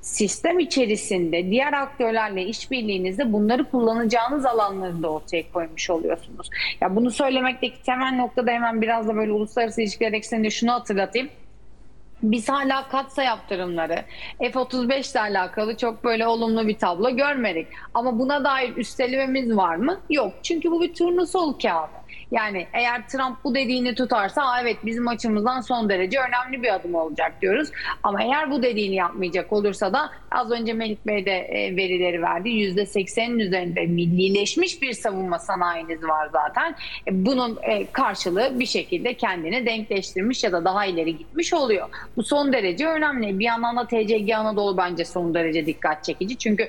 sistem içerisinde diğer aktörlerle işbirliğinizde bunları kullanacağınız alanları da ortaya koymuş oluyorsunuz. Ya bunu söylemekteki temel noktada hemen biraz da böyle uluslararası ilişkiler ekseninde şunu hatırlatayım. Biz hala katsa yaptırımları, F-35 ile alakalı çok böyle olumlu bir tablo görmedik. Ama buna dair üstlememiz var mı? Yok. Çünkü bu bir turnusol kağıdı. Yani eğer Trump bu dediğini tutarsa evet bizim açımızdan son derece önemli bir adım olacak diyoruz. Ama eğer bu dediğini yapmayacak olursa da az önce Melik Bey de verileri verdi. %80'in üzerinde millileşmiş bir savunma sanayiniz var zaten. Bunun karşılığı bir şekilde kendini denkleştirmiş ya da daha ileri gitmiş oluyor. Bu son derece önemli. Bir yandan da TCG Anadolu bence son derece dikkat çekici. Çünkü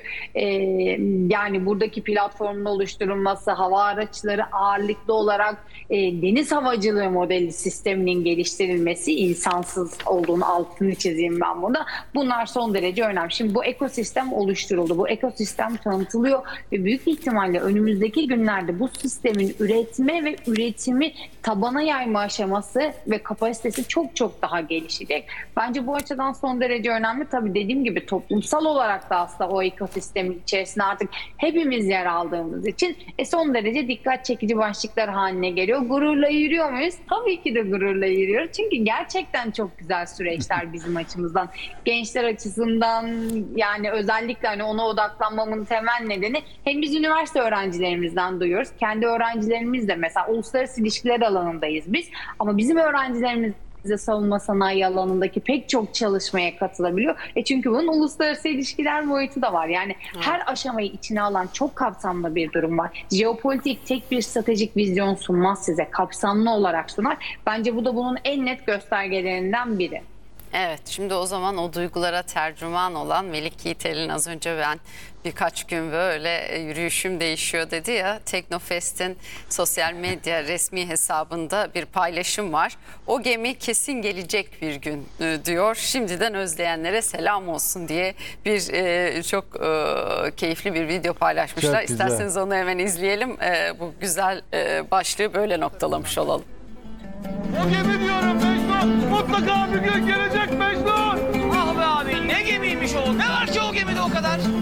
yani buradaki platformun oluşturulması, hava araçları ağırlıklı olarak deniz havacılığı modeli sisteminin geliştirilmesi, insansız olduğunu altını çizeyim ben burada. Bunlar son derece önemli. Şimdi bu ekosistem oluşturuldu. Bu ekosistem tanıtılıyor ve büyük ihtimalle önümüzdeki günlerde bu sistemin üretme ve üretimi tabana yayma aşaması ve kapasitesi çok çok daha gelişecek. Bence bu açıdan son derece önemli. Tabii dediğim gibi toplumsal olarak da aslında o ekosistemin içerisinde artık hepimiz yer aldığımız için son derece dikkat çekici başlıklar haline geliyor. Gururla yürüyor muyuz? Tabii ki de gururla yürüyoruz. Çünkü gerçekten çok güzel süreçler bizim açımızdan. Gençler açısından yani özellikle hani ona odaklanmamın temel nedeni hem biz üniversite öğrencilerimizden duyuyoruz. Kendi öğrencilerimiz de mesela uluslararası ilişkiler alanındayız biz. Ama bizim öğrencilerimiz de savunma sanayi alanındaki pek çok çalışmaya katılabiliyor. Çünkü bunun uluslararası ilişkiler boyutu da var. Yani her aşamayı içine alan çok kapsamlı bir durum var. Jeopolitik tek bir stratejik vizyon sunmaz size. Kapsamlı olarak sunar. Bence bu da bunun en net göstergelerinden biri. Evet, şimdi o zaman o duygulara tercüman olan Melik Yiğitel'in az önce ben birkaç gün böyle yürüyüşüm değişiyor dedi ya. Teknofest'in sosyal medya resmi hesabında bir paylaşım var. O gemi kesin gelecek bir gün diyor. Şimdiden özleyenlere selam olsun diye bir çok keyifli bir video paylaşmışlar. İsterseniz onu hemen izleyelim. Bu güzel başlığı böyle noktalamış olalım. O gemi diyorum Mecnun. Mutlaka bir gün gelecek Mecnun. Ah be abi ne gemiymiş o. Ne var ki o gemide o kadar?